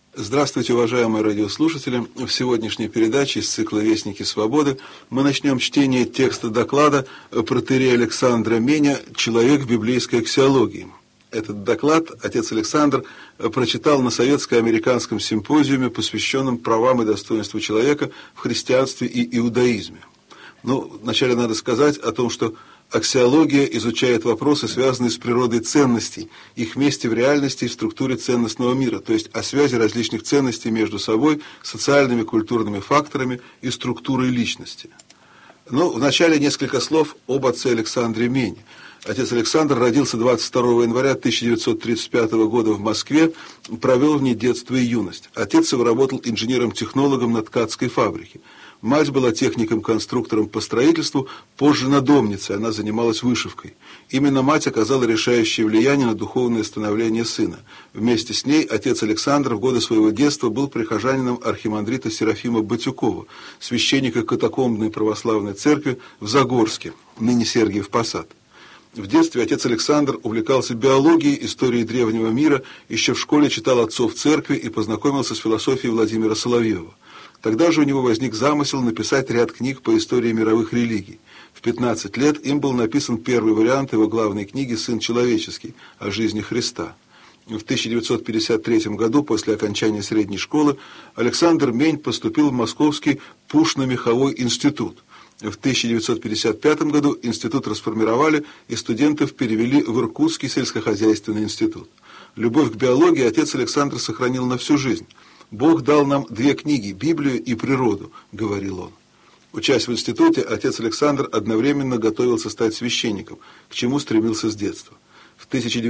Здравствуйте, уважаемые радиослушатели! В сегодняшней передаче из цикла «Вестники свободы» мы начнем чтение текста доклада протоиерея Александра Меня «Человек в библейской аксиологии». Этот доклад отец Александр прочитал на советско-американском симпозиуме, посвященном правам и достоинству человека в христианстве и иудаизме. Вначале надо сказать о том, что аксиология изучает вопросы, связанные с природой ценностей, их месте в реальности и в структуре ценностного мира, то есть о связи различных ценностей между собой, социальными, культурными факторами и структурой личности. Вначале несколько слов об отце Александре Мене. Отец Александр родился 22 января 1935 года в Москве, провел в ней детство и юность. Отец его работал инженером-технологом на ткацкой фабрике. Мать была техником-конструктором по строительству, позже надомницей, она занималась вышивкой. Именно мать оказала решающее влияние на духовное становление сына. Вместе с ней отец Александр в годы своего детства был прихожанином архимандрита Серафима Батюкова, священника катакомбной православной церкви в Загорске, ныне Сергиев Посад. В детстве отец Александр увлекался биологией, историей древнего мира, еще в школе читал отцов церкви и познакомился с философией Владимира Соловьева. Тогда же у него возник замысел написать ряд книг по истории мировых религий. В 15 лет им был написан первый вариант его главной книги «Сын человеческий» о жизни Христа. В 1953 году, после окончания средней школы, Александр Мень поступил в Московский Пушно-меховой институт. В 1955 году институт расформировали, и студентов перевели в Иркутский сельскохозяйственный институт. Любовь к биологии отец Александр сохранил на всю жизнь. «Бог дал нам две книги – Библию и природу», – говорил он. Учась в институте, отец Александр одновременно готовился стать священником, к чему стремился с детства. В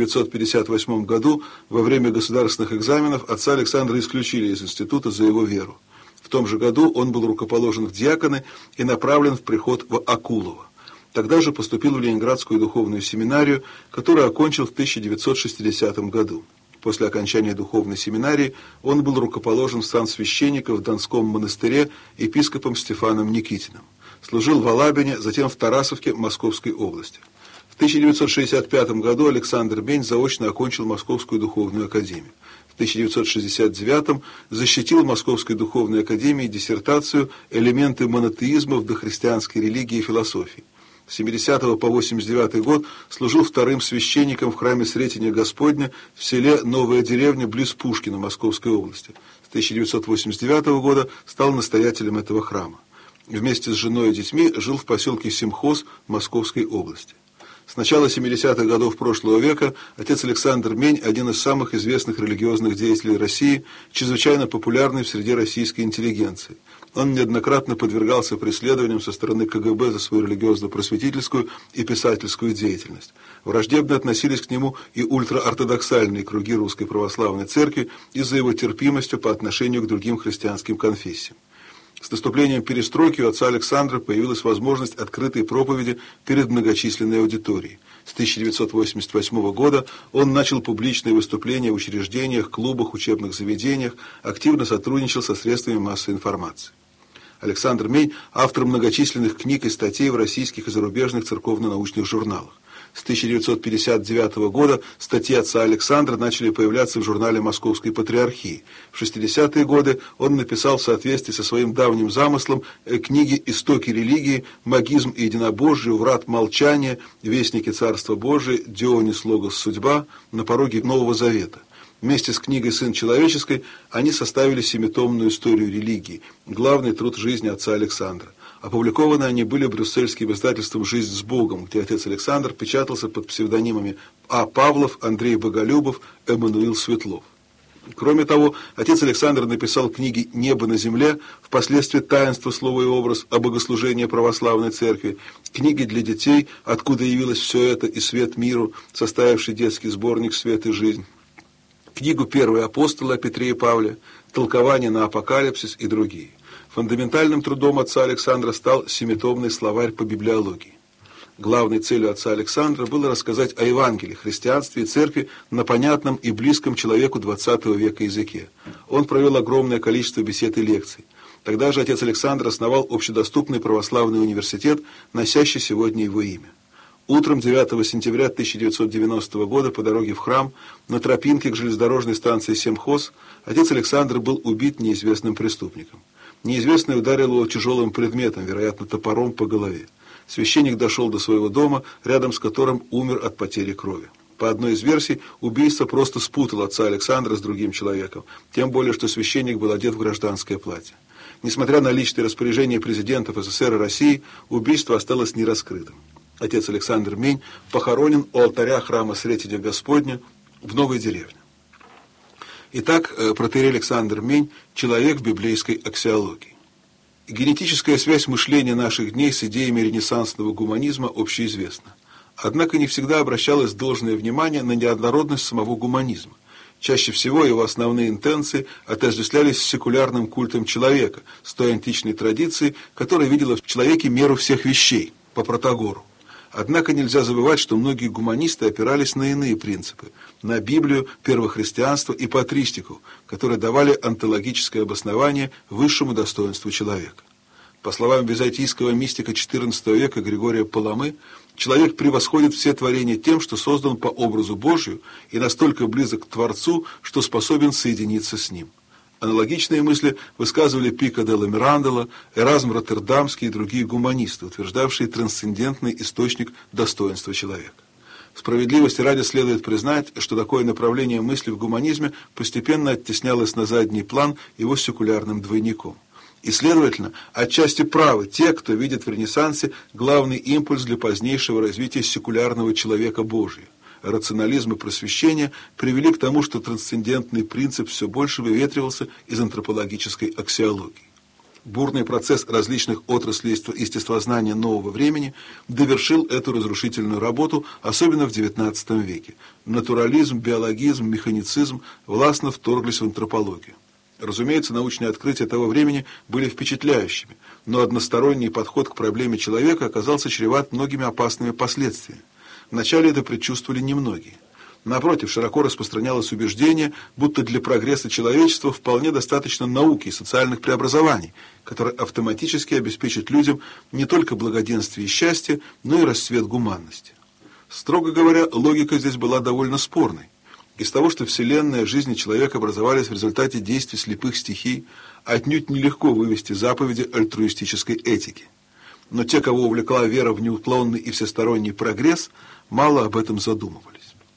1958 году, во время государственных экзаменов, отца Александра исключили из института за его веру. В том же году он был рукоположен в диаконы и направлен в приход в Акулово. Тогда же поступил в Ленинградскую духовную семинарию, которую окончил в 1960 году. После окончания духовной семинарии он был рукоположен в сан священника в Донском монастыре епископом Стефаном Никитиным. Служил в Алабине, затем в Тарасовке Московской области. В 1965 году Александр Мень заочно окончил Московскую духовную академию. В 1969 защитил в Московской духовной академии диссертацию «Элементы монотеизма в дохристианской религии и философии». С 70 по 89 год служил вторым священником в храме Сретения Господня в селе Новая деревня близ Пушкина Московской области. С 1989 года стал настоятелем этого храма. Вместе с женой и детьми жил в поселке Симхоз Московской области. С начала 70-х годов прошлого века отец Александр Мень – один из самых известных религиозных деятелей России, чрезвычайно популярный в среде российской интеллигенции. Он неоднократно подвергался преследованиям со стороны КГБ за свою религиозно-просветительскую и писательскую деятельность. Враждебно относились к нему и ультраортодоксальные круги Русской Православной Церкви из-за его терпимостью по отношению к другим христианским конфессиям. С наступлением перестройки у отца Александра появилась возможность открытой проповеди перед многочисленной аудиторией. С 1988 года он начал публичные выступления в учреждениях, клубах, учебных заведениях, активно сотрудничал со средствами массовой информации. Александр Мень – автор многочисленных книг и статей в российских и зарубежных церковно-научных журналах. С 1959 года статьи отца Александра начали появляться в журнале Московской Патриархии. В 60-е годы он написал в соответствии со своим давним замыслом книги «Истоки религии», «Магизм и единобожие», «Врат молчания», «Вестники Царства Божия», «Дионис Логос Судьба», «На пороге Нового Завета». Вместе с книгой «Сын человеческий» они составили семитомную историю религии, главный труд жизни отца Александра. Опубликованы они были брюссельским издательством «Жизнь с Богом», где отец Александр печатался под псевдонимами А. Павлов, Андрей Боголюбов, Эммануил Светлов. Кроме того, отец Александр написал книги «Небо на земле», впоследствии «Таинство, слово и образ» о богослужении православной церкви, книги для детей «Откуда явилось все это» и «Свет миру», составивший детский сборник «Свет и жизнь», книгу «Первые апостолы» о Петре и Павле, «Толкование на апокалипсис» и другие. Фундаментальным трудом отца Александра стал семитомный словарь по библиологии. Главной целью отца Александра было рассказать о Евангелии, христианстве и церкви на понятном и близком человеку XX века языке. Он провел огромное количество бесед и лекций. Тогда же отец Александр основал общедоступный православный университет, носящий сегодня его имя. Утром 9 сентября 1990 года по дороге в храм на тропинке к железнодорожной станции Семхоз отец Александр был убит неизвестным преступником. Неизвестный ударил его тяжелым предметом, вероятно, топором по голове. Священник дошел до своего дома, рядом с которым умер от потери крови. По одной из версий, убийца просто спутал отца Александра с другим человеком, тем более, что священник был одет в гражданское платье. Несмотря на личные распоряжения президентов СССР и России, убийство осталось нераскрытым. Отец Александр Мень похоронен у алтаря храма Сретения Господня в Новой деревне. Итак, протоиерей Александр Мень – человек в библейской аксиологии. Генетическая связь мышления наших дней с идеями ренессансного гуманизма общеизвестна. Однако не всегда обращалось должное внимание на неоднородность самого гуманизма. Чаще всего его основные интенции отождествлялись с секулярным культом человека, с той античной традицией, которая видела в человеке меру всех вещей, по Протагору. Однако нельзя забывать, что многие гуманисты опирались на иные принципы, на Библию, первохристианство и патристику, которые давали онтологическое обоснование высшему достоинству человека. По словам византийского мистика XIV века Григория Паламы, человек превосходит все творения тем, что создан по образу Божию и настолько близок к Творцу, что способен соединиться с Ним. Аналогичные мысли высказывали Пико делла Мирандола, Эразм Роттердамский и другие гуманисты, утверждавшие трансцендентный источник достоинства человека. Справедливости ради следует признать, что такое направление мысли в гуманизме постепенно оттеснялось на задний план его секулярным двойником. И, следовательно, отчасти правы те, кто видит в Ренессансе главный импульс для позднейшего развития секулярного человека Божия. Рационализм и просвещение привели к тому, что трансцендентный принцип все больше выветривался из антропологической аксиологии. Бурный процесс различных отраслей естествознания нового времени довершил эту разрушительную работу, особенно в XIX веке. Натурализм, биологизм, механицизм властно вторглись в антропологию. Разумеется, научные открытия того времени были впечатляющими, но односторонний подход к проблеме человека оказался чреват многими опасными последствиями. Вначале это предчувствовали немногие. Напротив, широко распространялось убеждение, будто для прогресса человечества вполне достаточно науки и социальных преобразований, которые автоматически обеспечат людям не только благоденствие и счастье, но и расцвет гуманности. Строго говоря, логика здесь была довольно спорной. Из того, что Вселенная, жизнь и человек образовались в результате действий слепых стихий, отнюдь нелегко вывести заповеди альтруистической этики. Но те, кого увлекла вера в неуклонный и всесторонний прогресс, мало об этом задумывались.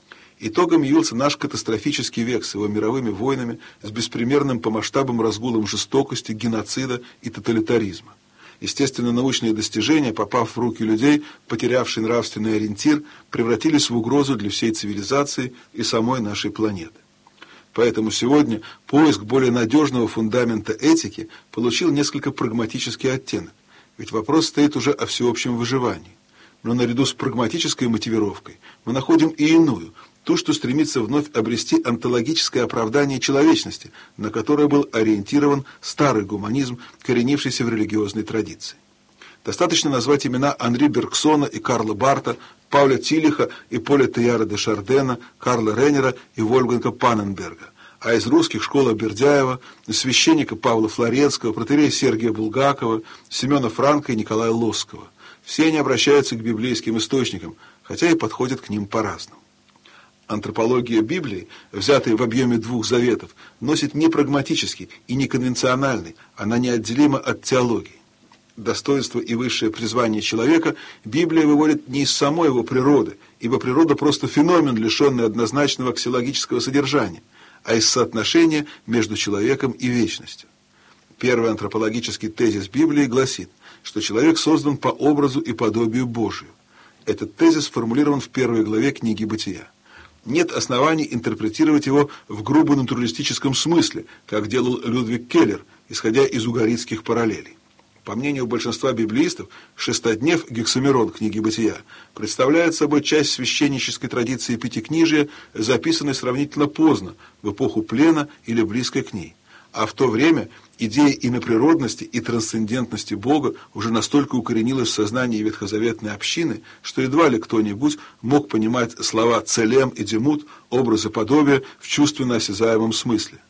Итогом явился наш катастрофический век с его мировыми войнами, с беспримерным по масштабам разгулом жестокости, геноцида и тоталитаризма. Естественно, научные достижения, попав в руки людей, потерявшие нравственный ориентир, превратились в угрозу для всей цивилизации и самой нашей планеты. Поэтому сегодня поиск более надежного фундамента этики получил несколько прагматический оттенок, ведь вопрос стоит уже о всеобщем выживании. Но наряду с прагматической мотивировкой мы находим и иную, ту, что стремится вновь обрести онтологическое оправдание человечности, на которое был ориентирован старый гуманизм, коренившийся в религиозной традиции. Достаточно назвать имена Анри Бергсона и Карла Барта, Пауля Тилиха и Поля Тейяра де Шардена, Карла Рейнера и Вольфганга Панненберга, а из русских школа Бердяева, священника Павла Флоренского, протоиерея Сергия Булгакова, Семена Франка и Николая Лосского. Все они обращаются к библейским источникам, хотя и подходят к ним по-разному. Антропология Библии, взятая в объеме двух заветов, носит не прагматический и не конвенциональный, она неотделима от теологии. Достоинство и высшее призвание человека Библия выводит не из самой его природы, ибо природа просто феномен, лишенный однозначного аксиологического содержания, а из соотношения между человеком и вечностью. Первый антропологический тезис Библии гласит, что человек создан по образу и подобию Божию. Этот тезис сформулирован в первой главе книги «Бытия». Нет оснований интерпретировать его в грубо натуралистическом смысле, как делал Людвиг Келлер, исходя из угорицких параллелей. По мнению большинства библеистов, шестоднев Гексамерон книги «Бытия» представляет собой часть священнической традиции Пятикнижия, записанной сравнительно поздно, в эпоху плена или близко к ней. А в то время идея иноприродности и трансцендентности Бога уже настолько укоренилась в сознании ветхозаветной общины, что едва ли кто-нибудь мог понимать слова «целем» и «демут», образы подобия в чувственно осязаемом смысле.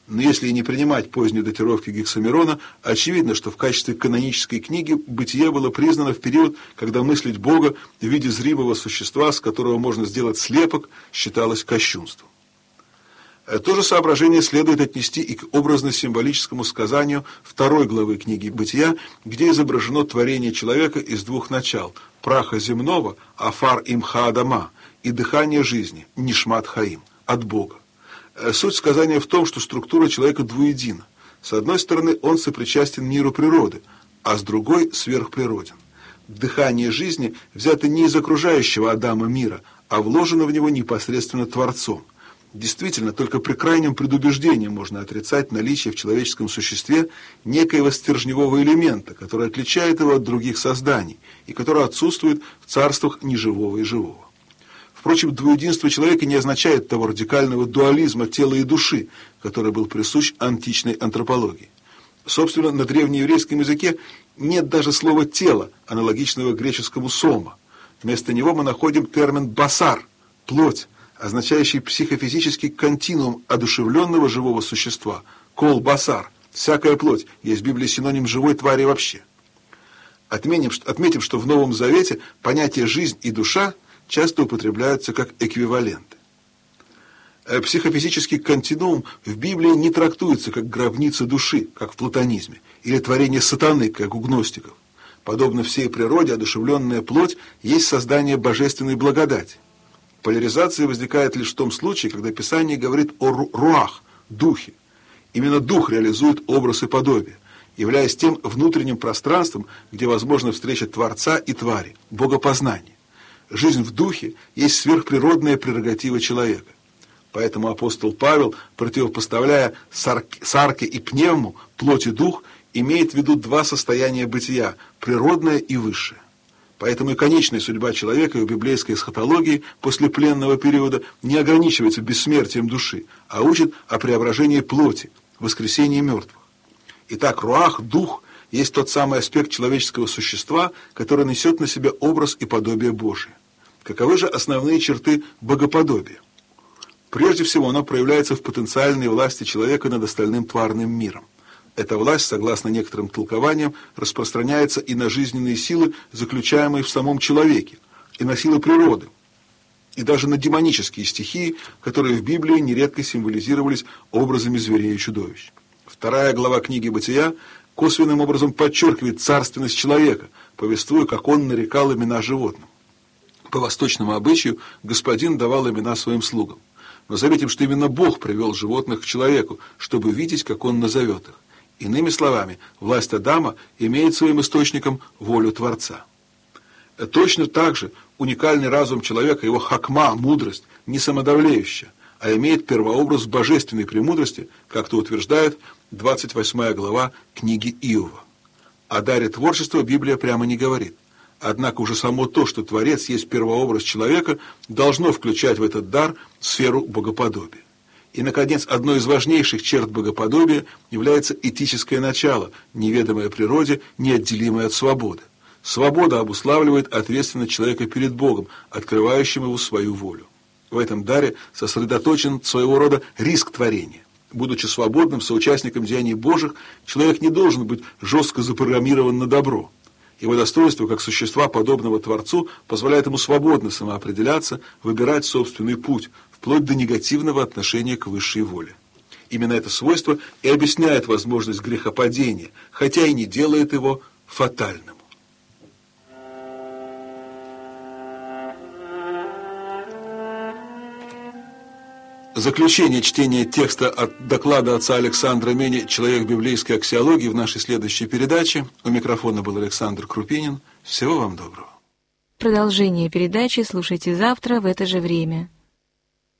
Но если и не принимать поздней датировки Гексамерона, очевидно, что в качестве канонической книги «Бытие» было признано в период, когда мыслить Бога в виде зримого существа, с которого можно сделать слепок, считалось кощунством. То же соображение следует отнести и к образно-символическому сказанию второй главы книги «Бытия», где изображено творение человека из двух начал – праха земного, афар имха адама, и дыхание жизни, нишмат хаим, от Бога. Суть сказания в том, что структура человека двуедина. С одной стороны, он сопричастен миру природы, а с другой – сверхприроден. Дыхание жизни взято не из окружающего Адама мира, а вложено в него непосредственно Творцом. Действительно, только при крайнем предубеждении можно отрицать наличие в человеческом существе некоего стержневого элемента, который отличает его от других созданий и который отсутствует в царствах неживого и живого. Впрочем, двуединство человека не означает того радикального дуализма тела и души, который был присущ античной антропологии. Собственно, на древнееврейском языке нет даже слова «тело», аналогичного греческому «сома». Вместо него мы находим термин «басар» – «плоть», означающий психофизический континуум одушевленного живого существа. «Кол басар» – «всякая плоть», есть в Библии синоним живой твари вообще. Отметим, что в Новом Завете понятия «жизнь» и «душа» часто употребляются как эквиваленты. Психофизический континуум в Библии не трактуется как гробница души, как в платонизме, или творение сатаны, как у гностиков. Подобно всей природе, одушевленная плоть есть создание божественной благодати. Поляризация возникает лишь в том случае, когда Писание говорит о руах, духе. Именно дух реализует образ и подобие, являясь тем внутренним пространством, где возможна встреча Творца и твари, богопознание. Жизнь в духе есть сверхприродная прерогатива человека. Поэтому апостол Павел, противопоставляя сарке и пневму, плоть и дух, имеет в виду два состояния бытия – природное и высшее. Поэтому и конечная судьба человека в библейской эсхатологии после пленного периода не ограничивается бессмертием души, а учит о преображении плоти, воскресении мертвых. Итак, руах, дух, есть тот самый аспект человеческого существа, который несет на себе образ и подобие Божие. Каковы же основные черты богоподобия? Прежде всего, оно проявляется в потенциальной власти человека над остальным тварным миром. Эта власть, согласно некоторым толкованиям, распространяется и на жизненные силы, заключаемые в самом человеке, и на силы природы, и даже на демонические стихии, которые в Библии нередко символизировались образами зверей и чудовищ. Вторая глава книги «Бытия» косвенным образом подчеркивает царственность человека, повествуя, как он нарекал имена животным. По восточному обычаю господин давал имена своим слугам. Но заметим, что именно Бог привел животных к человеку, чтобы видеть, как он назовет их. Иными словами, власть Адама имеет своим источником волю Творца. Точно так же уникальный разум человека, его хакма, мудрость, не самодовлеющая, а имеет первообраз божественной премудрости, как-то утверждает 28 глава книги Иова. О даре творчества Библия прямо не говорит. Однако уже само то, что Творец есть первообраз человека, должно включать в этот дар сферу богоподобия. И, наконец, одной из важнейших черт богоподобия является этическое начало, неведомое природе, неотделимое от свободы. Свобода обуславливает ответственность человека перед Богом, открывающим его свою волю. В этом даре сосредоточен своего рода риск творения. Будучи свободным соучастником деяний Божьих, человек не должен быть жестко запрограммирован на добро. Его достоинство как существа, подобного Творцу, позволяет ему свободно самоопределяться, выбирать собственный путь, вплоть до негативного отношения к высшей воле. Именно это свойство и объясняет возможность грехопадения, хотя и не делает его фатальным. Заключение чтения текста от доклада отца Александра Мени «Человек библейской аксиологии» в нашей следующей передаче. У микрофона был Александр Крупинин. Всего вам доброго. Продолжение передачи слушайте завтра в это же время.